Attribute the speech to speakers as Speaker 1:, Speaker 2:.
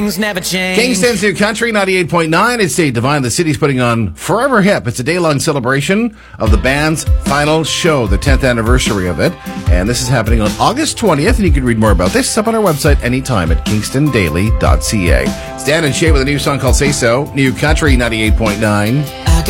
Speaker 1: things never change.
Speaker 2: Kingston's New Country, 98.9. It's Dave Devine. The city's putting on Forever Hip. It's a day-long celebration of the band's final show, the 10th anniversary of it. And this is happening on August 20th, and you can read more about this up on our website anytime at kingstondaily.ca. Stan and Shay with a new song called Say So. New Country, 98.9.